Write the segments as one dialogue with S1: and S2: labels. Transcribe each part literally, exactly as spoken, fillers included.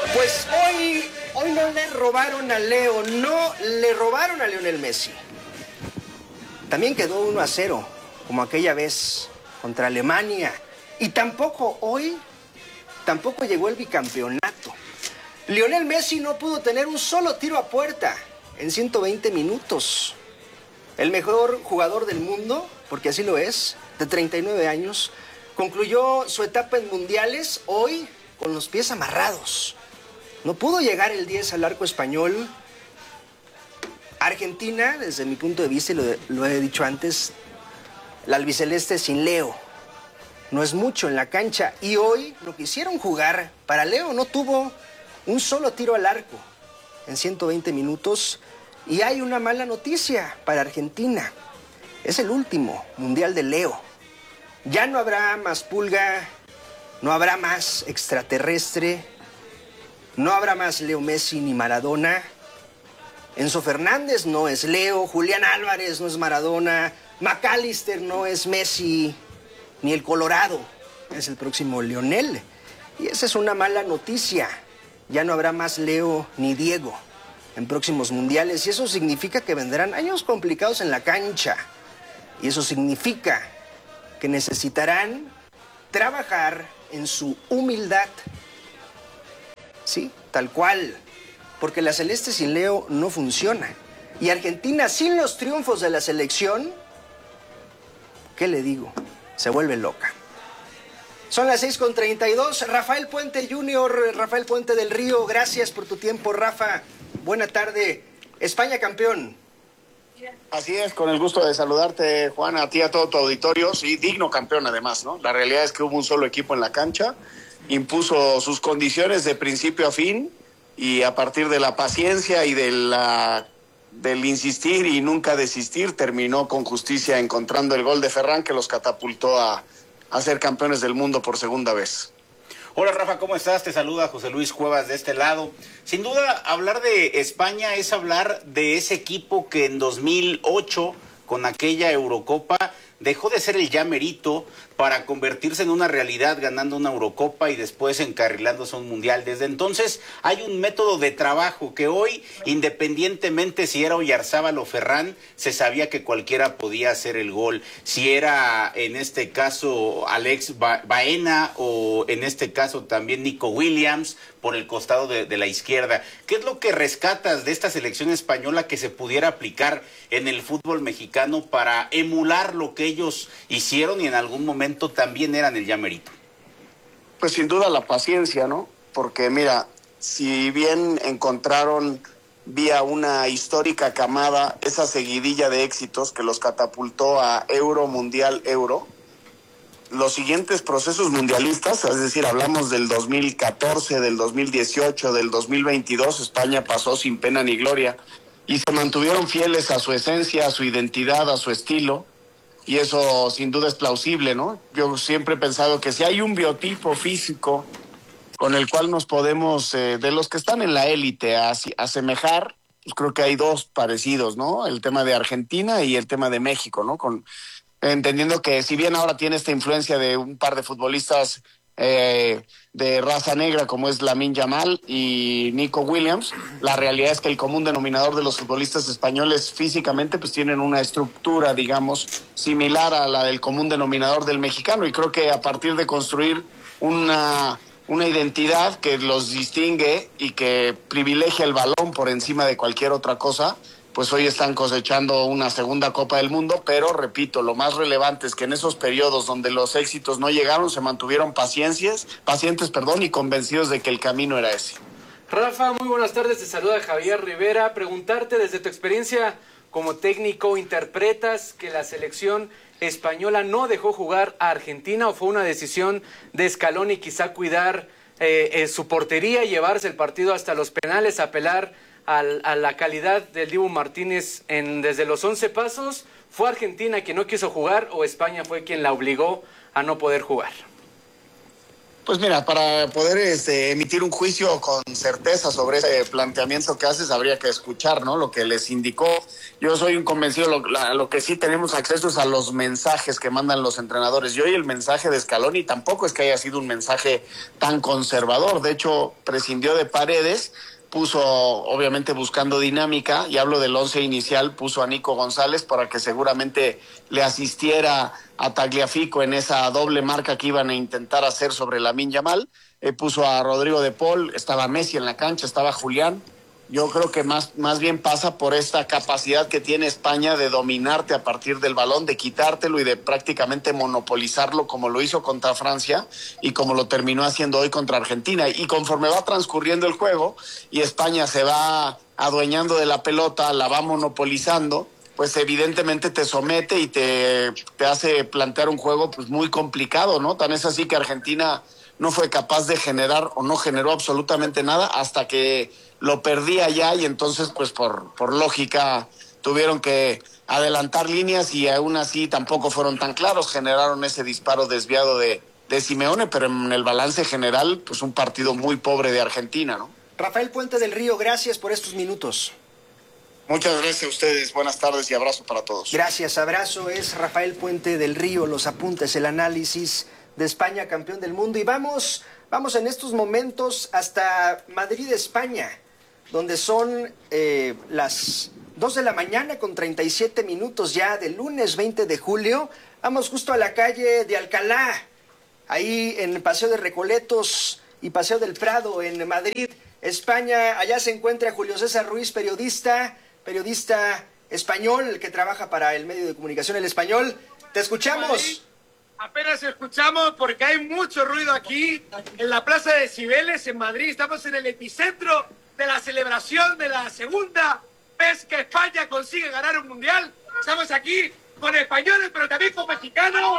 S1: Pues hoy, hoy no le robaron a Leo, no le robaron a Lionel Messi. También quedó uno a cero, como aquella vez contra Alemania. Y tampoco hoy, tampoco llegó el bicampeonato. Lionel Messi no pudo tener un solo tiro a puerta en ciento veinte minutos. El mejor jugador del mundo, porque así lo es, de treinta y nueve años, concluyó su etapa en mundiales hoy con los pies amarrados. No pudo llegar el diez al arco español. Argentina, desde mi punto de vista, y lo, lo he dicho antes, la albiceleste sin Leo no es mucho en la cancha. Y hoy lo quisieron jugar para Leo. No tuvo un solo tiro al arco en ciento veinte minutos. Y hay una mala noticia para Argentina. Es el último mundial de Leo. Ya no habrá más Pulga, no habrá más extraterrestre, no habrá más Leo Messi ni Maradona. Enzo Fernández no es Leo, Julián Álvarez no es Maradona, McAllister no es Messi, ni el Colorado es el próximo Lionel. Y esa es una mala noticia. Ya no habrá más Leo ni Diego en próximos mundiales. Y eso significa que vendrán años complicados en la cancha. Y eso significa que necesitarán trabajar en su humildad. Sí, tal cual. Porque la celeste sin Leo no funciona. Y Argentina sin los triunfos de la selección, ¿qué le digo? Se vuelve loca. Son las seis con treinta y dos. Rafael Puente junior, Rafael Puente del Río, gracias por tu tiempo, Rafa. Buena tarde. España campeón.
S2: Así es, con el gusto de saludarte, Juan, a ti y a todo tu auditorio. Sí, digno campeón además, ¿no? La realidad es que hubo un solo equipo en la cancha, impuso sus condiciones de principio a fin y a partir de la paciencia y de la, del insistir y nunca desistir, terminó con justicia encontrando el gol de Ferran que los catapultó a, a ser campeones del mundo por segunda vez.
S3: Hola Rafa, ¿cómo estás? Te saluda José Luis Cuevas de este lado. Sin duda, hablar de España es hablar de ese equipo que en dos mil ocho, con aquella Eurocopa, dejó de ser el ya merito para convertirse en una realidad ganando una Eurocopa y después encarrilándose a un Mundial. Desde entonces hay un método de trabajo que hoy, independientemente si era Oyarzábal o Ferran, se sabía que cualquiera podía hacer el gol. Si era en este caso Alex Baena o en este caso también Nico Williams por el costado de, de la izquierda. ¿Qué es lo que rescatas de esta selección española que se pudiera aplicar en el fútbol mexicano para emular lo que ellos hicieron y en algún momento también eran el ya merito?
S2: Pues sin duda la paciencia, ¿no? Porque mira, si bien encontraron vía una histórica camada esa seguidilla de éxitos que los catapultó a Euro, Mundial, Euro, los siguientes procesos mundialistas, es decir, hablamos del dos mil catorce, del dos mil dieciocho, del dos mil veintidós, España pasó sin pena ni gloria y se mantuvieron fieles a su esencia, a su identidad, a su estilo. Y eso sin duda es plausible, ¿no? Yo siempre he pensado que si hay un biotipo físico con el cual nos podemos, eh, de los que están en la élite, asemejar, pues creo que hay dos parecidos, ¿no? El tema de Argentina y el tema de México, ¿no? Con, entendiendo que si bien ahora tiene esta influencia de un par de futbolistas eh, de raza negra como es Lamine Yamal y Nico Williams, la realidad es que el común denominador de los futbolistas españoles físicamente pues tienen una estructura, digamos, similar a la del común denominador del mexicano, y creo que a partir de construir una, una identidad que los distingue y que privilegia el balón por encima de cualquier otra cosa, pues hoy están cosechando una segunda Copa del Mundo, pero repito, lo más relevante es que en esos periodos donde los éxitos no llegaron, se mantuvieron paciencias, pacientes, perdón, y convencidos de que el camino era ese.
S4: Rafa, muy buenas tardes, te saluda Javier Rivera. Preguntarte desde tu experiencia como técnico, ¿interpretas que la selección española no dejó jugar a Argentina o fue una decisión de Scaloni quizá cuidar eh, eh, su portería, llevarse el partido hasta los penales, apelar Al, a la calidad del Dibu Martínez en, desde los once pasos? ¿Fue Argentina quien no quiso jugar o España fue quien la obligó a no poder jugar?
S2: Pues mira, para poder este, emitir un juicio con certeza sobre ese planteamiento que haces, habría que escuchar, ¿no? Lo que les indicó. Yo soy un convencido, lo, la, lo que sí tenemos acceso es a los mensajes que mandan los entrenadores. Y hoy el mensaje de Scaloni tampoco es que haya sido un mensaje tan conservador. De hecho, prescindió de Paredes, puso, obviamente buscando dinámica, y hablo del once inicial, puso a Nico González para que seguramente le asistiera a Tagliafico en esa doble marca que iban a intentar hacer sobre Lamine Yamal. Eh, puso a Rodrigo de Paul, estaba Messi en la cancha, estaba Julián. Yo creo que más, más bien pasa por esta capacidad que tiene España de dominarte a partir del balón, de quitártelo y de prácticamente monopolizarlo, como lo hizo contra Francia y como lo terminó haciendo hoy contra Argentina. Y conforme va transcurriendo el juego y España se va adueñando de la pelota, la va monopolizando, pues evidentemente te somete y te, te hace plantear un juego pues muy complicado, ¿no? Tan es así que Argentina no fue capaz de generar o no generó absolutamente nada hasta que lo perdía ya, y entonces pues por, por lógica tuvieron que adelantar líneas y aún así tampoco fueron tan claros, generaron ese disparo desviado de, de Simeone, pero en el balance general pues un partido muy pobre de Argentina, ¿no?
S1: Rafael Puente del Río, gracias por estos minutos.
S2: Muchas gracias a ustedes, buenas tardes y abrazo para todos.
S1: Gracias, abrazo, es Rafael Puente del Río, los apuntes, el análisis de España, campeón del mundo. Y vamos, vamos en estos momentos hasta Madrid, España, donde son eh, las dos de la mañana con treinta y siete minutos ya del lunes veinte de julio. Vamos justo a la calle de Alcalá, ahí en el Paseo de Recoletos y Paseo del Prado en Madrid, España. Allá se encuentra Julio César Ruiz, periodista, periodista español que trabaja para el medio de comunicación El Español. Te escuchamos.
S5: Apenas escuchamos porque hay mucho ruido aquí en la Plaza de Cibeles en Madrid. Estamos en el epicentro de la celebración de la segunda vez que España consigue ganar un mundial. Estamos aquí con españoles, pero también con mexicanos.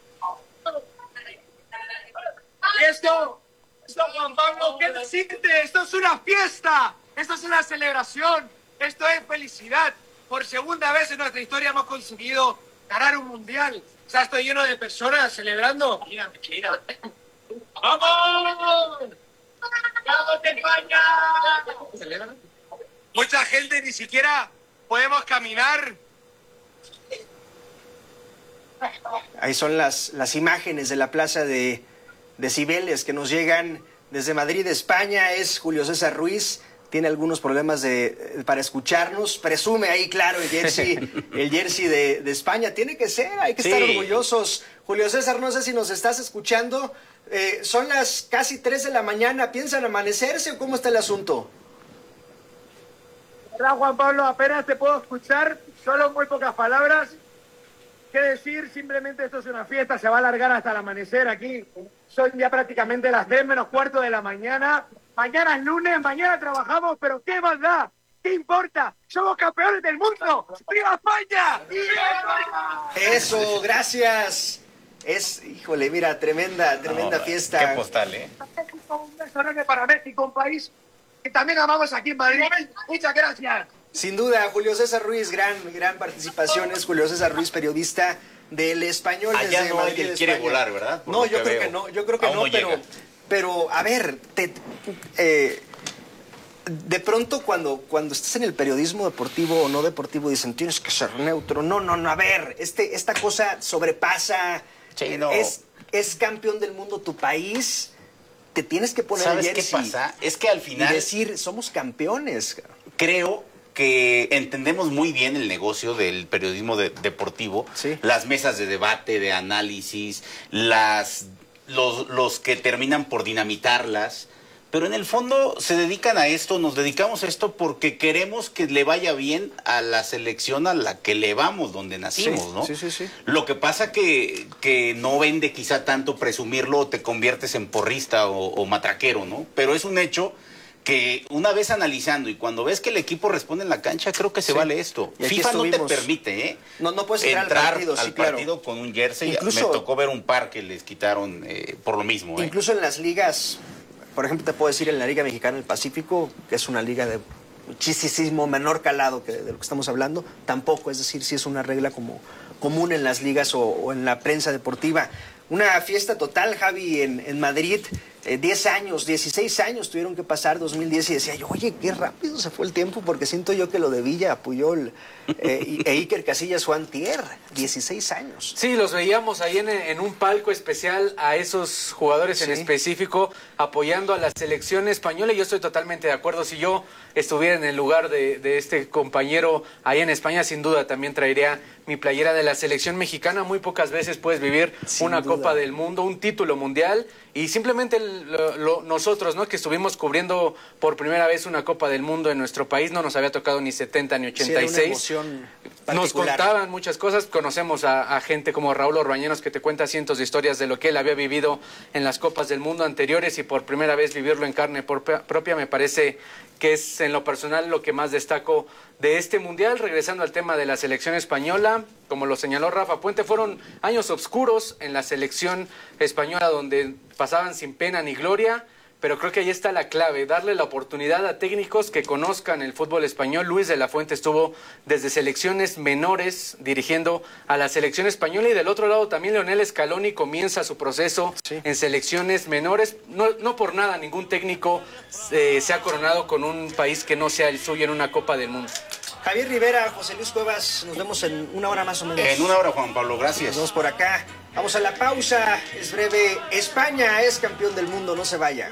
S5: Y esto, esto, Juan Pablo, ¿qué te siente? Esto es una fiesta, esto es una celebración, esto es felicidad. Por segunda vez en nuestra historia hemos conseguido ganar un mundial. O sea, estoy lleno de personas celebrando. Mira, mira. ¡Vamos! ¡Vamos, España! Mucha gente, ni siquiera podemos caminar.
S1: Ahí son las, las imágenes de la plaza de, de Cibeles que nos llegan desde Madrid, España. Es Julio César Ruiz. Tiene algunos problemas de, para escucharnos. Presume ahí, claro, el jersey, el jersey de, de España. Tiene que ser, hay que sí. estar orgullosos. Julio César, no sé si nos estás escuchando. Eh, son las casi tres de la mañana. ¿Piensan amanecerse o cómo está el asunto?
S5: ¿Verdad, Juan Pablo? Apenas te puedo escuchar. Solo muy pocas palabras. ¿Qué decir? Simplemente esto es una fiesta. Se va a alargar hasta el amanecer aquí. Son ya prácticamente las tres menos cuarto de la mañana. Mañana es lunes, mañana trabajamos, pero ¿qué más da? ¿Qué importa? ¡Somos campeones del mundo! ¡Viva España! ¡Viva España!
S1: Eso, gracias. Es, híjole, mira, tremenda, tremenda no, fiesta.
S3: Qué postal, ¿eh?
S5: Un restaurante para México, un país que también amamos aquí en Madrid. Muchas gracias.
S1: Sin duda, Julio César Ruiz, gran, gran participación. Es Julio César Ruiz, periodista del Español.
S3: Allá
S1: desde
S3: no
S1: Madrid,
S3: él quiere volar, ¿verdad? Por
S1: no, yo creo veo. que no, yo creo que Aún no, no pero... Llega. Pero, a ver, te, eh, de pronto cuando, cuando estás en el periodismo deportivo o no deportivo dicen, tienes que ser neutro. No, no, no, a ver, este, esta cosa sobrepasa. Sí, no. es, es campeón del mundo tu país, te tienes que poner
S3: ¿Sabes
S1: el jersey.
S3: qué pasa? Es que al final...
S1: Y decir, somos campeones.
S3: Creo que entendemos muy bien el negocio del periodismo de, deportivo. Sí. Las mesas de debate, de análisis, las... Los, los que terminan por dinamitarlas, pero en el fondo se dedican a esto, nos dedicamos a esto porque queremos que le vaya bien a la selección a la que le vamos, donde nacimos,
S1: sí,
S3: ¿no?
S1: Sí, sí, sí.
S3: Lo que pasa que, que no vende quizá tanto presumirlo, o te conviertes en porrista o, o matraquero, ¿no? Pero es un hecho que una vez analizando y cuando ves que el equipo responde en la cancha, creo que se sí. vale esto. FIFA estuvimos... no te permite, ¿eh?
S1: No, no puedes entrar, entrar al partido,
S3: al
S1: sí,
S3: partido
S1: claro.
S3: con un jersey.
S1: Incluso...
S3: Me tocó ver un par que les quitaron eh, por lo mismo. ¿eh?
S1: Incluso en las ligas, por ejemplo, te puedo decir en la Liga Mexicana del Pacífico, que es una liga de muchísimo menor calado que de lo que estamos hablando, tampoco, es decir, si es una regla como común en las ligas o, o en la prensa deportiva. una fiesta total, Javi, en, en Madrid. Eh, diez años, dieciséis años tuvieron que pasar, dos mil diez, y decía yo, oye, qué rápido se fue el tiempo, porque siento yo que lo de Villa, Puyol eh, e Iker Casillas fue antier, dieciséis años.
S4: Sí, los veíamos ahí en, en un palco especial a esos jugadores sí. en específico, apoyando a la selección española, y yo estoy totalmente de acuerdo. Si yo estuviera en el lugar de, de este compañero ahí en España, sin duda también traería mi playera de la selección mexicana. Muy pocas veces puedes vivir sin una duda. Copa del Mundo, un título mundial, y simplemente lo, lo, nosotros, ¿no?, que estuvimos cubriendo por primera vez una Copa del Mundo en nuestro país, no nos había tocado ni setenta ni ochenta y seis. Sí, era una emoción particular. Nos contaban muchas cosas, conocemos a, a gente como Raúl Orbañenos, que te cuenta cientos de historias de lo que él había vivido en las Copas del Mundo anteriores, y por primera vez vivirlo en carne propia me parece que es en lo personal lo que más destaco de este Mundial. Regresando al tema de la selección española, como lo señaló Rafa Puente, fueron años oscuros en la selección española donde pasaban sin pena ni gloria, pero creo que ahí está la clave, darle la oportunidad a técnicos que conozcan el fútbol español. Luis de la Fuente estuvo desde selecciones menores dirigiendo a la selección española, y del otro lado también Leonel Scaloni comienza su proceso sí. en selecciones menores. No, no por nada ningún técnico eh, se ha coronado con un país que no sea el suyo en una Copa del Mundo.
S1: Javier Rivera, José Luis Cuevas, nos vemos en una hora más o menos.
S3: En una hora, Juan Pablo, gracias.
S1: Nos vemos por acá. Vamos a la pausa, es breve. España es campeón del mundo, no se vaya.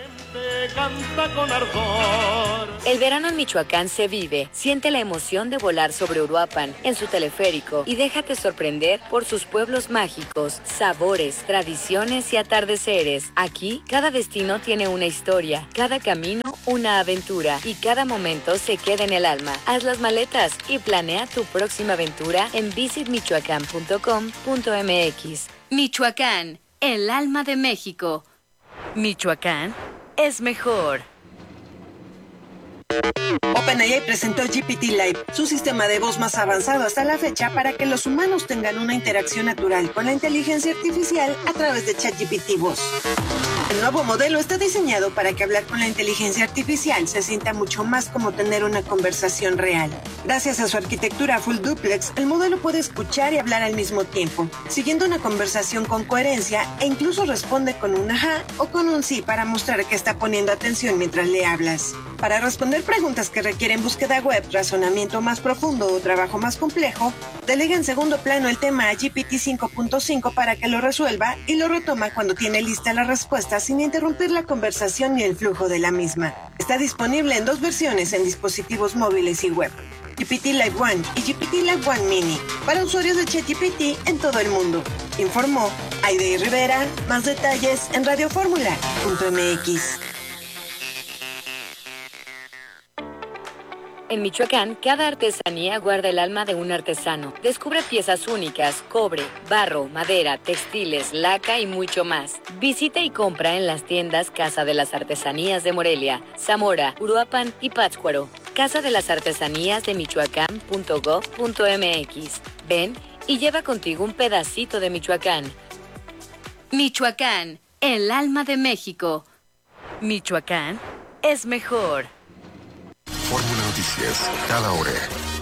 S6: Canta con ardor. El verano en Michoacán se vive. Siente la emoción de volar sobre Uruapan en su teleférico y déjate sorprender por sus pueblos mágicos, sabores, tradiciones y atardeceres. Aquí, cada destino tiene una historia, cada camino una aventura, y cada momento se queda en el alma. Haz las maletas y planea tu próxima aventura en visit michoacán punto com punto m x. Michoacán, el alma de México. Michoacán es mejor.
S7: OpenAI presentó G P T Live, su sistema de voz más avanzado hasta la fecha para que los humanos tengan una interacción natural con la inteligencia artificial a través de ChatGPT Voz. El nuevo modelo está diseñado para que hablar con la inteligencia artificial se sienta mucho más como tener una conversación real. Gracias a su arquitectura full duplex, el modelo puede escuchar y hablar al mismo tiempo, siguiendo una conversación con coherencia, e incluso responde con un ajá o con un sí para mostrar que está poniendo atención mientras le hablas. Para responder preguntas que requieren búsqueda web, razonamiento más profundo o trabajo más complejo, delega en segundo plano el tema a G P T cinco punto cinco para que lo resuelva, y lo retoma cuando tiene lista la respuesta sin interrumpir la conversación ni el flujo de la misma. Está disponible en dos versiones en dispositivos móviles y web: G P T Live One y G P T Live One Mini, para usuarios de ChatGPT en todo el mundo. Informó Aide Rivera. Más detalles en radio fórmula punto m x.
S6: En Michoacán, cada artesanía guarda el alma de un artesano. Descubre piezas únicas, cobre, barro, madera, textiles, laca y mucho más. Visita y compra en las tiendas Casa de las Artesanías de Morelia, Zamora, Uruapan y Pátzcuaro. Casa de las Artesanías de michoacán punto gov punto m x. Ven y lleva contigo un pedacito de Michoacán. Michoacán, el alma de México. Michoacán es mejor.
S8: Fórmula Noticias, cada hora.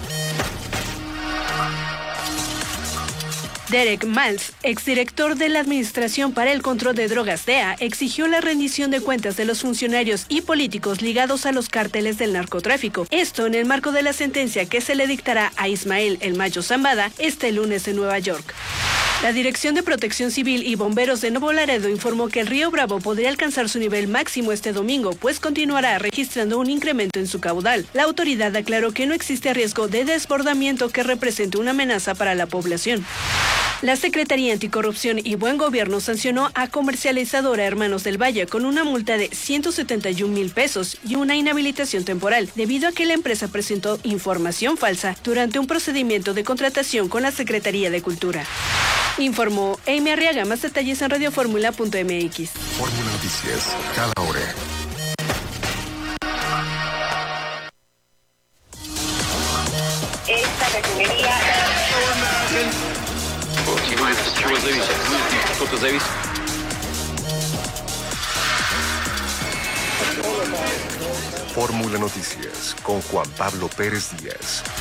S9: Derek Maltz, exdirector de la Administración para el Control de Drogas D E A, exigió la rendición de cuentas de los funcionarios y políticos ligados a los cárteles del narcotráfico. Esto en el marco de la sentencia que se le dictará a Ismael El Mayo Zambada este lunes en Nueva York. La Dirección de Protección Civil y Bomberos de Nuevo Laredo informó que el río Bravo podría alcanzar su nivel máximo este domingo, pues continuará registrando un incremento en su caudal. La autoridad aclaró que no existe riesgo de desbordamiento que represente una amenaza para la población. La Secretaría Anticorrupción y Buen Gobierno sancionó a Comercializadora Hermanos del Valle con una multa de ciento setenta y un mil pesos y una inhabilitación temporal, debido a que la empresa presentó información falsa durante un procedimiento de contratación con la Secretaría de Cultura. Informó Amy Arriaga. Más detalles en radio fórmula punto m x.
S8: Fórmula Noticias, cada hora.
S10: Esta refinería...
S8: Fórmula Noticias con Juan Pablo Pérez Díaz.